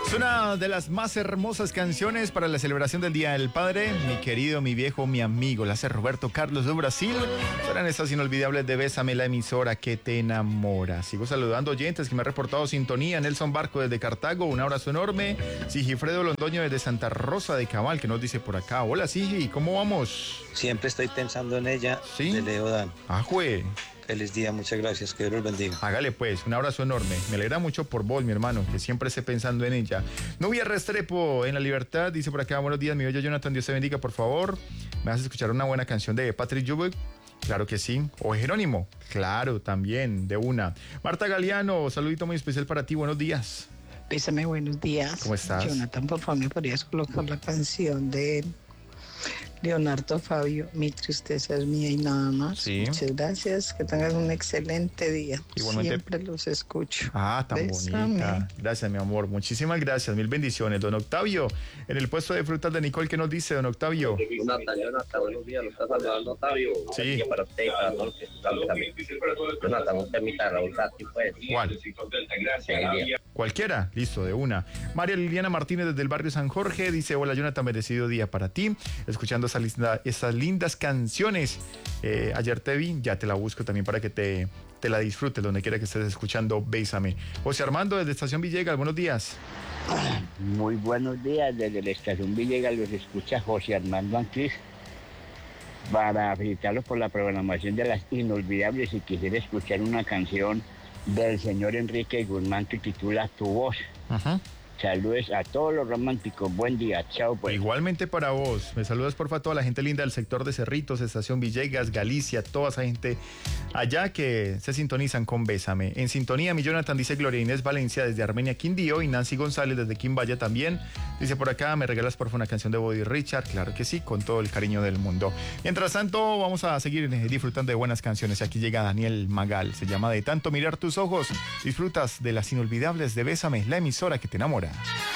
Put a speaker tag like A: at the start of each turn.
A: Es una de las más hermosas canciones para la celebración del Día del Padre. Mi querido, mi viejo, mi amigo, la hace Roberto Carlos de Brasil. Serán estas inolvidables de Bésame, la emisora que te enamora. Sigo saludando oyentes que me han reportado sintonía. Nelson Barco desde Cartago, un abrazo enorme. Sigifredo Londoño desde Santa Rosa de Cabal, que nos dice por acá. Hola, Sigi, ¿cómo vamos?
B: Siempre estoy pensando en ella.
A: ¿Sí?
B: De Leo Dan.
A: Jue.
B: Feliz día, muchas gracias, que Dios los bendiga.
A: Hágale pues, un abrazo enorme. Me alegra mucho por vos, mi hermano, que siempre esté pensando en ella. Nubia Restrepo, en La Libertad, dice por acá, buenos días, mi bello Jonathan, Dios te bendiga, por favor. ¿Me vas a escuchar una buena canción de Patrick Jubek? Claro que sí. O Jerónimo, claro, también, de una. Marta Galeano, saludito muy especial para ti, buenos días.
C: Bésame, buenos días.
A: ¿Cómo estás?
C: Jonathan, por favor, ¿me podrías colocar la canción de Leonardo Fabio, Mi tristeza es mía y nada más?
A: Sí.
C: Muchas gracias, que tengas un excelente día.
A: Igualmente.
C: Siempre los escucho.
A: Tan
C: Bésame.
A: bonita. Gracias, mi amor. Muchísimas gracias. Mil bendiciones. Don Octavio, en el puesto de frutas de Nicole, ¿qué nos dice, don Octavio?
D: Jonathan, buenos días. Lo está saludando Octavio.
A: Sí.
D: Y para usted y para todos los que están también. Jonathan, un temita de Raúl Ratti, pues.
A: ¿Cuál? Cualquiera, listo, de una. María Liliana Martínez desde el barrio San Jorge dice, hola Jonathan, merecido día para ti, escuchando esas lindas canciones. Ayer te vi, ya te la busco también para que te la disfrutes donde quiera que estés escuchando Bésame. José Armando desde Estación Villegas, buenos días.
E: Muy buenos días, desde la Estación Villegas los escucha José Armando Anquis para felicitarlos por la programación de las inolvidables y quisiera escuchar una canción del señor Enrique Guzmán que titula Tu Voz.
A: Ajá.
E: Saludos a todos los románticos, buen día, chao pues.
A: Igualmente para vos, me saludas porfa a toda la gente linda del sector de Cerritos, Estación Villegas, Galicia, toda esa gente allá que se sintonizan con Bésame. En sintonía, mi Jonathan, dice Gloria Inés Valencia desde Armenia, Quindío, y Nancy González desde Quimbaya también. Dice por acá, ¿me regalas porfa una canción de Body Richard? Claro que sí, con todo el cariño del mundo. Mientras tanto, vamos a seguir disfrutando de buenas canciones. Aquí llega Daniel Magal, se llama De tanto mirar tus ojos. Disfrutas de las inolvidables de Bésame, la emisora que te enamora.